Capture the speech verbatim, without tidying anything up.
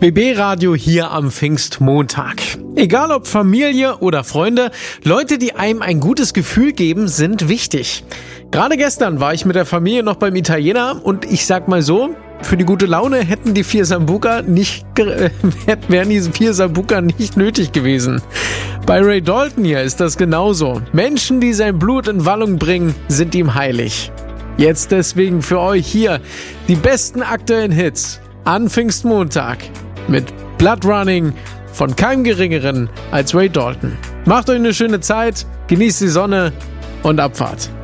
B B-Radio hier am Pfingstmontag. Egal ob Familie oder Freunde, Leute, die einem ein gutes Gefühl geben, sind wichtig. Gerade gestern war ich mit der Familie noch beim Italiener und ich sag mal so, für die gute Laune hätten die vier Sambuca nicht, äh, wären diese vier Sambuca nicht nötig gewesen. Bei Ray Dalton hier ist das genauso. Menschen, die sein Blut in Wallung bringen, sind ihm heilig. Jetzt deswegen für euch hier die besten aktuellen Hits an Pfingstmontag mit Blood Running von keinem Geringeren als Ray Dalton. Macht euch eine schöne Zeit, genießt die Sonne und Abfahrt.